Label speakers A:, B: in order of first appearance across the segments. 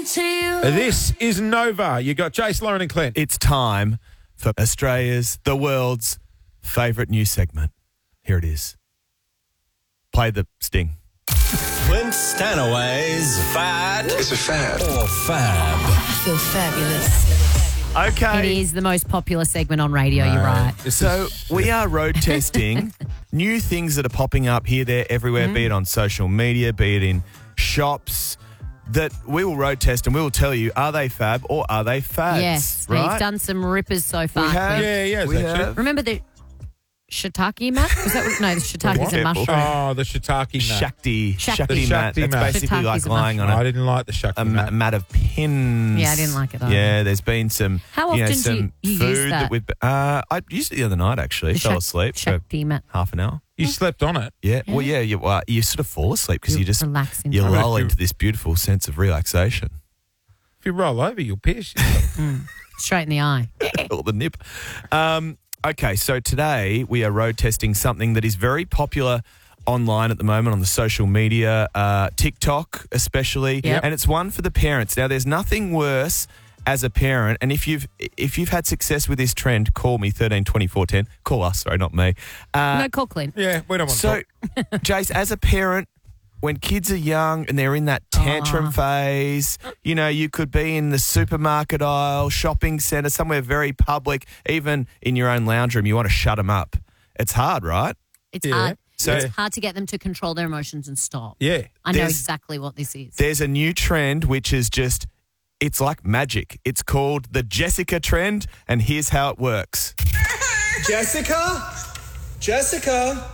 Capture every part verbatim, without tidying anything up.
A: to you.
B: This is Nova. You got Jace, Lauren and Clint.
C: It's time for Australia's, the world's favourite news segment. Here it is. Play the sting.
D: Clint Stanaway's Fad.
E: It's a fad.
D: Or Fab.
A: I feel fabulous.
C: Okay.
F: It is the most popular segment on radio, you're right.
C: So we are road testing new things that are popping up here, there, everywhere, be it on social media, be it in shops, that we will road test and we will tell you, are they fab or are they fads?
F: Yes,
C: right?
F: we've done some rippers so far.
C: We have.
F: Clint.
B: Yeah, yeah,
C: We
B: actually.
C: have.
F: Remember the shiitake mat? Was that what, no, the shiitake's
C: what?
F: a mushroom.
B: Oh, the shiitake mat.
C: Shakti.
F: Shakti.
C: Shakti mat.
B: Shakti
C: That's
B: mat.
C: basically
F: Shiitake's
C: like
F: a
C: lying on
B: I
C: a,
B: didn't like the shakti
C: a ma-
B: mat.
C: mat of pins.
F: Yeah, I didn't like it either.
C: Yeah, there's been some,
F: How
C: you know,
F: often do
C: some
F: you- you
C: food
F: use that?
C: we've... Uh, I used it the other night, actually.
F: The
C: Fell
F: shak-
C: asleep for
F: Shakti mat.
C: half an hour.
B: You slept on it.
C: Yeah. Well, yeah, you, well, you sort of fall asleep because
F: You
C: you just
F: relax into
C: you
F: it.
C: lull
B: You-
C: into this beautiful sense of relaxation.
B: If you roll over, you'll pierce yourself.
F: Straight in the eye.
C: Or the nip. Um, okay, so today we are road testing something that is very popular online at the moment on the social media, uh, TikTok especially,
F: Yep.
C: and it's one for the parents. Now, there's nothing worse as a parent, and if you've if you've had success with this trend, call me thirteen twenty-four ten. Call us, sorry, not me. Uh,
F: no, call Clint.
B: Yeah, we don't want to
C: So,
B: talk.
C: Jace, as a parent, when kids are young and they're in that tantrum phase, you know, you could be in the supermarket aisle, shopping centre, somewhere very public, even in your own lounge room, you want to shut them up. It's hard, right?
F: It's
B: Yeah.
F: hard.
C: So-
F: it's hard to get them to control their emotions and stop.
B: Yeah.
F: I know
C: There's-
F: exactly what this is.
C: There's a new trend which is just, it's like magic. It's called the Jessica trend, and here's how it works.
E: Jessica? Jessica?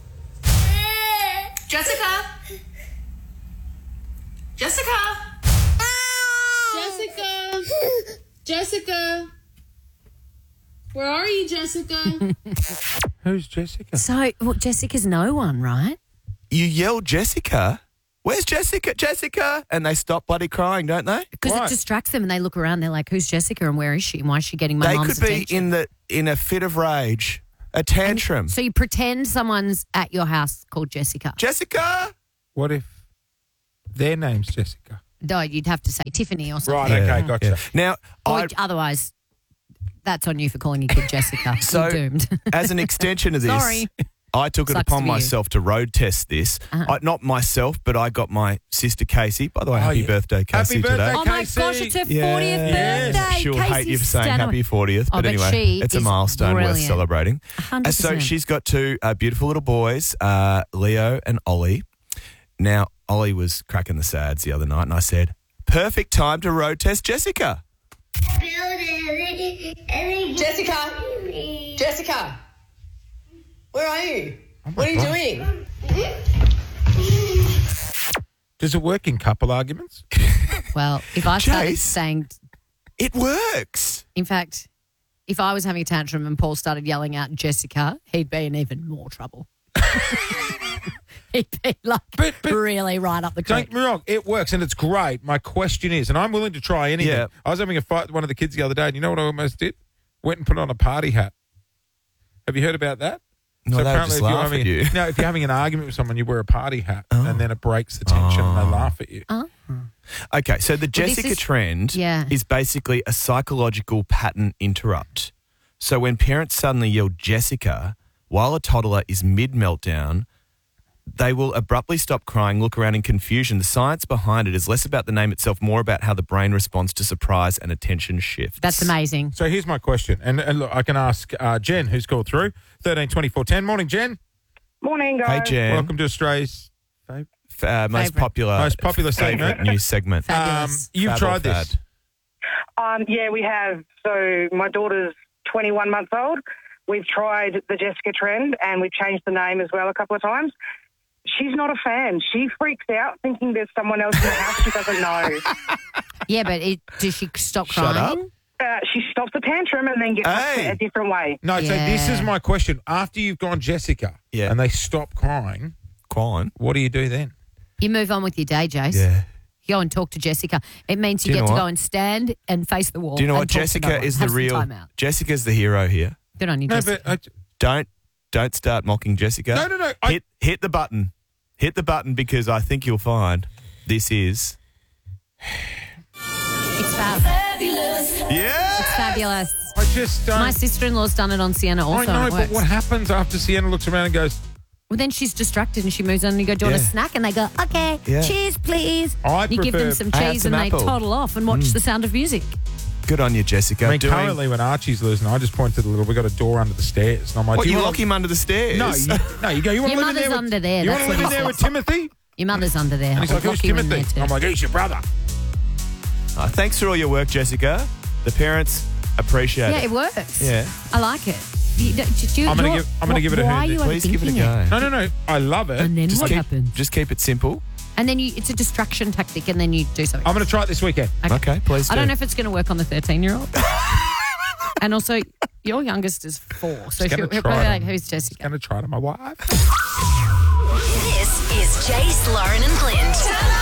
A: Jessica? Jessica?
G: Jessica! Jessica! Where are you, Jessica?
B: Who's Jessica?
F: So, well, Jessica's no one, right?
C: You yell, Jessica, where's Jessica? Jessica? And they stop bloody crying, don't they?
F: Because
B: Right.
F: it distracts them and they look around. They're like, who's Jessica and where is she and why is she getting my
C: They
F: mum's
C: could be
F: attention?
C: in the in a fit of rage, a tantrum.
F: So you pretend someone's at your house called Jessica.
C: Jessica?
B: What if their name's Jessica?
F: No, you'd have to say Tiffany or something.
B: Right, okay, gotcha.
C: Yeah. Now,
F: Or
C: I,
F: otherwise, that's on you for calling your kid Jessica.
C: So-
F: You're doomed.
C: as an extension of this,
F: Sorry.
C: I took it
F: Sucks
C: upon
F: to be you.
C: myself to road test this.
F: Uh-huh.
C: I, not myself, but I got my sister Casey. By the way,
B: Oh,
C: happy
B: yeah.
C: birthday, Casey,
B: Happy birthday,
C: today.
F: Oh my
B: Casey.
F: gosh, it's her
C: Yeah.
F: fortieth
B: Yes.
F: birthday.
C: She'll
F: Casey
C: hate you for saying
F: Stanaway.
C: happy fortieth,
F: Oh,
C: but
F: but
C: anyway,
F: she
C: it's a
F: is
C: milestone worth
F: brilliant.
C: celebrating.
F: one hundred
C: Uh, so
F: percent.
C: she's got two uh, beautiful little boys, uh, Leo and Ollie. Now, Ollie was cracking the sads the other night, and I said, perfect time to road test Jessica.
H: Jessica? Jessica? Where are you? What are you doing?
B: Does it work in couple arguments?
F: Well, if I started
C: Jace.
F: saying,
C: It works.
F: in fact, if I was having a tantrum and Paul started yelling out Jessica, he'd be in even more trouble. He'd be like
B: But- but-
F: really right up the
B: Don't
F: creek.
B: get me wrong, it works and it's great. My question is, and I'm willing to try anything.
C: Yeah.
B: I was having a fight with one of the kids the other day, and you know what I almost did? Went and put on a party hat. Have you heard about that?
C: No, they
B: apparently
C: just
B: if you're
C: laugh
B: having,
C: at you.
B: No, if you're having an argument with someone, you wear a party hat, and then it breaks the tension, and they laugh at you.
F: Oh.
C: Okay, so the
F: this
C: Jessica
F: is-
C: trend
F: yeah.
C: is basically a psychological pattern interrupt. So when parents suddenly yell Jessica while a toddler is mid-meltdown, they will abruptly stop crying, look around in confusion. The science behind it is less about the name itself, more about how the brain responds to surprise and attention shifts.
F: That's amazing.
B: So here's my question, and, and look, I can ask uh, Jen, who's called through, thirteen twenty-four ten. Morning, Jen.
I: Morning,
C: Hey,
I: guys.
C: Jen.
B: Welcome to Australia's favourite.
C: F- uh, most
F: Favourite.
C: popular,
B: Most popular
C: favourite
B: segment.
C: news segment.
F: Fabulous.
B: Um, you've
C: Fab or
B: tried this.
C: fad?
I: Um, yeah, we have. So my daughter's twenty-one months old. We've tried the Jessica trend, and we've changed the name as well a couple of times. She's not a fan. She freaks out thinking there's someone else in the house she doesn't know.
F: Yeah, but it, does she stop
C: Shut
F: crying?
I: Uh, she stops the tantrum and then gets
C: Hey.
I: upset a different way.
B: No, so this
F: Yeah.
B: is my question. After you've gone Jessica
C: Yeah.
B: and they stop crying,
C: Quine.
B: what do you do then?
F: You move on with your day, Jace.
C: Yeah.
F: You go and talk to Jessica. It means you,
C: Do you
F: get
C: know
F: to
C: what?
F: go and stand and face the wall.
C: Do you know
F: and
C: what?
F: talk to
C: Jessica
F: no one.
C: is
F: Have
C: the
F: some
C: real.
F: time out.
C: Jessica's the hero here.
F: Good on you,
B: No,
F: Jessica.
B: but I,
C: Don't don't start mocking Jessica.
B: No, no, no, I-
C: Hit hit the button. Hit the button because I think you'll find this is
F: It's fab.
C: Yeah.
F: It's fabulous.
B: I just don't.
F: My sister-in-law's done it on Sienna also.
B: I know,
F: and it
B: but
F: works.
B: what happens after Sienna looks around and goes,
F: Well, then she's distracted and she moves on and you go, do you want a
C: Yeah.
F: snack? And they go, okay,
C: Yeah.
F: cheese, please.
B: I
F: you give them
B: prefer-
F: some
C: I have
F: cheese
C: some
F: and
C: apple.
F: they toddle off and watch The Sound of Music.
C: Good on you, Jessica.
B: I mean,
C: Doing-
B: currently when Archie's losing, I just point to the little, we got a door under the stairs. And I'm like,
C: What,
B: do
C: you
B: wanna-
C: lock him under the stairs?
B: No, you, no, you go, you want to
F: Your
B: live in
F: mother's
B: there with,
F: under there,
B: You
F: that's
B: want to
F: what
B: live in
F: he
B: there with
F: says.
B: Timothy?
F: Your mother's under there.
B: And he's like,
F: I'll
B: who's
F: lock you in
B: Timothy?
F: there
B: I'm
F: too.
B: like, he's your brother.
C: Uh, thanks for all your work, Jessica. The parents appreciate
F: Yeah,
C: it.
F: it works.
C: Yeah.
F: I like it. You, do, do you,
B: I'm gonna
F: you're-
B: give- I'm gonna give it a
F: Why
B: hoot.
F: are you
C: Please give it a
F: overthinking
C: go.
B: No, no, no. I love it.
F: And then
C: Just
F: what
C: keep,
F: happens?
C: just keep it simple.
F: And then you, it's a distraction tactic and then you do something.
B: I'm going to try it this weekend.
C: Okay, please
F: I
C: do.
F: don't know if it's going to work on the thirteen-year-old. And also, your youngest is four. So
B: Just
F: she'll
B: gonna
F: he'll probably
B: try
F: be
B: it.
F: like, who's Jessica?
B: I'm going to try it on my wife.
A: This is Jace, Lauren, and Clint.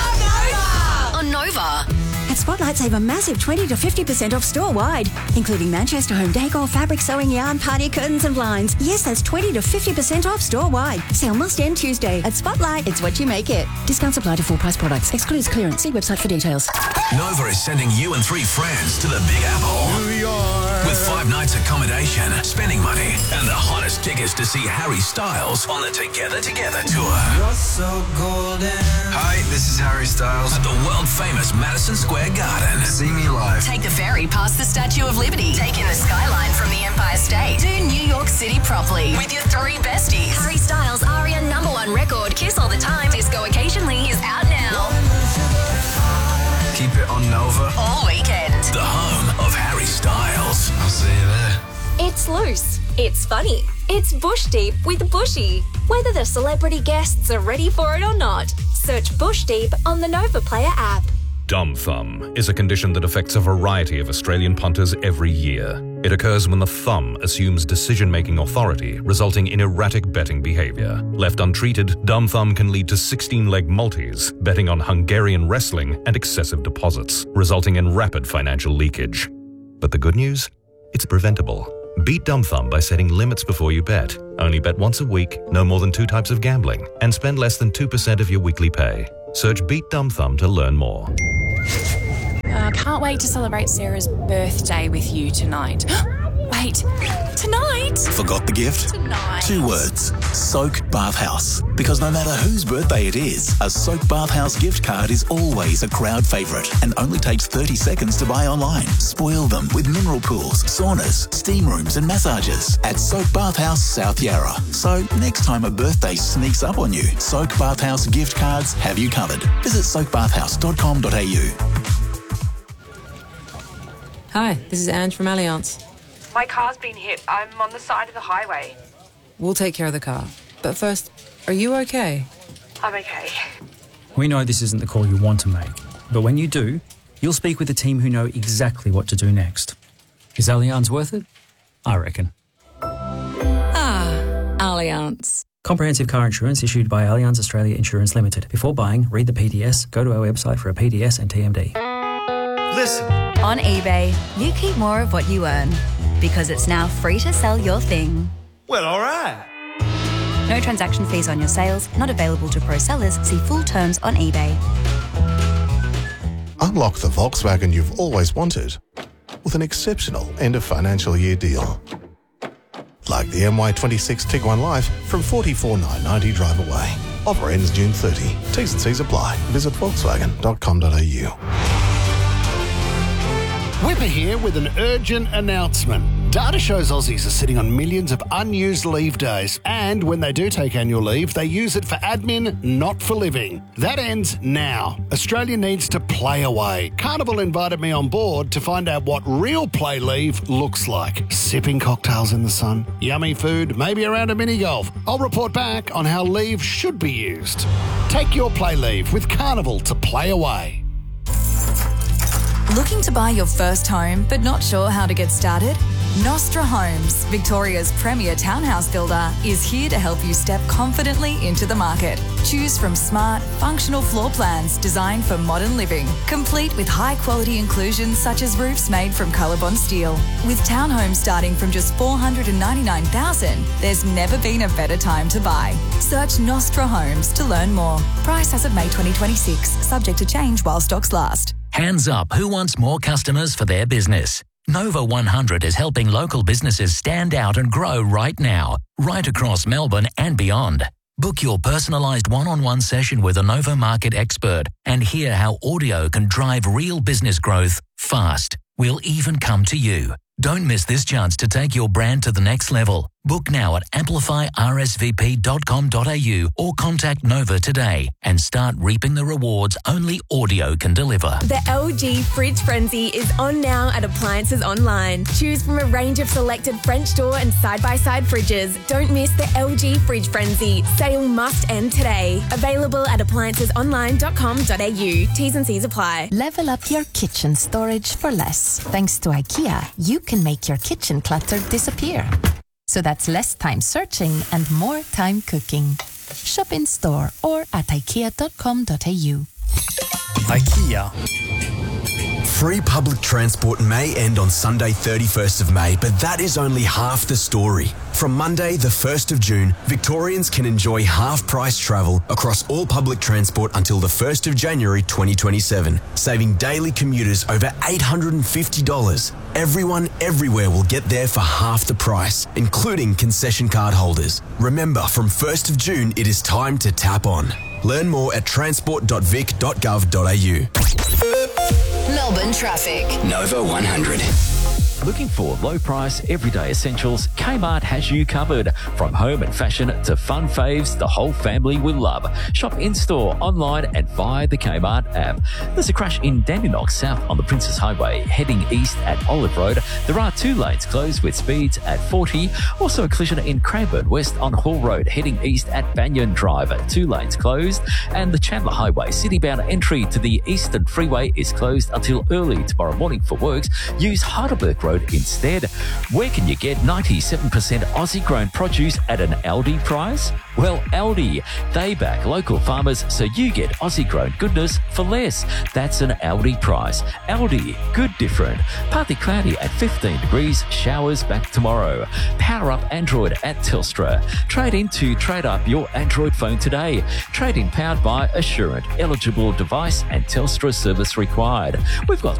A: On Nova.
J: At Spotlight, save a massive twenty to fifty percent off store-wide, including Manchester Home Decor, fabric, sewing, yarn, party curtains and blinds. Yes, that's twenty to fifty percent off store-wide. Sale must end Tuesday. At Spotlight, it's what you make it. Discounts apply to full-price products. Excludes clearance. See website for details.
K: Nova is sending you and three friends to the Big Apple. New York. With five nights accommodation, spending money, and the hottest tickets to see Harry Styles on the Together Together tour.
E: You're so golden.
K: Hi, this is Harry Styles at the world-famous Madison Square Garden. See me live.
A: Take the ferry past the Statue of Liberty. Take in the skyline from the Empire State. Do New York City properly with your three besties. Harry Styles' Aria number one record, Kiss All the Time, Disco Occasionally, is out now.
K: Keep it on Nova.
A: All weekend.
K: The home of Harry Styles. I'll see you there.
L: It's loose. It's funny. It's Bush Deep with Bushy. Whether the celebrity guests are ready for it or not, search Bush Deep on the Nova Player app.
M: Dumb thumb is a condition that affects a variety of Australian punters every year. It occurs when the thumb assumes decision-making authority, resulting in erratic betting behaviour. Left untreated, dumb thumb can lead to sixteen-leg multis, betting on Hungarian wrestling, and excessive deposits, resulting in rapid financial leakage. But the good news? It's preventable. Beat dumb thumb by setting limits before you bet. Only bet once a week, no more than two types of gambling, and spend less than two percent of your weekly pay. Search Beat Dumb Thumb to learn more.
N: Uh, can't wait to celebrate Sarah's birthday with you tonight. Wait, tonight?
K: Forgot the gift?
N: Tonight.
K: Two words. Soak Bathhouse. Because no matter whose birthday it is, a Soak Bathhouse gift card is always a crowd favourite and only takes thirty seconds to buy online. Spoil them with mineral pools, saunas, steam rooms and massages at Soak Bathhouse South Yarra. So next time a birthday sneaks up on you, Soak Bathhouse gift cards have you covered. Visit soak bathhouse dot com dot a u.
O: Hi, this is Ange from Allianz.
P: My car's been hit. I'm on the side of the highway.
O: We'll take care of the car. But first, are you okay?
P: I'm okay.
Q: We know this isn't the call you want to make, but when you do, you'll speak with a team who know exactly what to do next. Is Allianz worth it? I reckon.
O: Ah, Allianz.
Q: Comprehensive car insurance issued by Allianz Australia Insurance Limited. Before buying, read the P D S, go to our website for a P D S and T M D.
R: Listen. On eBay, you keep more of what you earn because it's now free to sell your thing.
E: Well, all right.
R: No transaction fees on your sales, not available to pro sellers. See full terms on eBay.
S: Unlock the Volkswagen you've always wanted with an exceptional end of financial year deal. Like the M Y twenty-six Tiguan Life from forty-four thousand nine hundred ninety drive away. Offer ends June thirtieth. T's and C's apply. Visit volkswagen dot com dot a u.
T: Whipper here with an urgent announcement. Data shows Aussies are sitting on millions of unused leave days, and when they do take annual leave, they use it for admin, not for living. That ends now. Australia needs to play away. Carnival invited me on board to find out what real play leave looks like. Sipping cocktails in the sun, yummy food, maybe around a mini golf. I'll report back on how leave should be used. Take your play leave with Carnival to play away.
U: Looking to buy your first home but not sure how to get started? Nostra Homes, Victoria's premier townhouse builder, is here to help you step confidently into the market. Choose from smart, functional floor plans designed for modern living, complete with high-quality inclusions such as roofs made from Colorbond steel. With townhomes starting from just four hundred ninety-nine thousand dollars, there's never been a better time to buy. Search Nostra Homes to learn more. Price as of May twenty twenty-six, subject to change while stocks last.
D: Hands up, who wants more customers for their business? Nova one hundred is helping local businesses stand out and grow right now, right across Melbourne and beyond. Book your personalised one-on-one session with a Nova Market expert and hear how audio can drive real business growth fast. We'll even come to you. Don't miss this chance to take your brand to the next level. Book now at amplify r s v p dot com dot a u or contact Nova today and start reaping the rewards only audio can deliver.
V: The L G Fridge Frenzy is on now at Appliances Online. Choose from a range of selected French door and side-by-side fridges. Don't miss the L G Fridge Frenzy. Sale must end today. Available at appliances online dot com dot a u. T's and C's apply.
W: Level up your kitchen storage for less. Thanks to IKEA, you can make your kitchen clutter disappear. So that's less time searching and more time cooking. Shop in store or at ikea dot com dot a u.
X: IKEA. Free public transport may end on Sunday thirty-first of May, but that is only half the story. From Monday the first of June, Victorians can enjoy half-price travel across all public transport until the first of January twenty twenty-seven, saving daily commuters over eight hundred fifty dollars. Everyone everywhere will get there for half the price, including concession card holders. Remember, from first of June, it is time to tap on. Learn more at transport dot vic dot gov dot a u.
A: Melbourne traffic.
Y: Nova one hundred. Looking for low price, everyday essentials? Kmart has you covered. From home and fashion to fun faves, the whole family will love. Shop in-store, online and via the Kmart app. There's a crash in Dandenong South on the Princes Highway, heading east at Olive Road. There are two lanes closed with speeds at forty. Also a collision in Cranbourne West on Hall Road, heading east at Banyan Drive. Two lanes closed. And the Chandler Highway, city-bound entry to the Eastern Freeway is closed until early tomorrow morning for works. Use Heidelberg Road instead. Where can you get ninety-seven percent Aussie grown produce at an Aldi price? Well, Aldi, they back local farmers so you get Aussie grown goodness for less. That's an Aldi price. Aldi, good different. Partly cloudy at fifteen degrees, showers back tomorrow. Power up Android at Telstra. Trade in to trade up your Android phone today. Trade in powered by Assurant. Eligible device and Telstra service required. We've got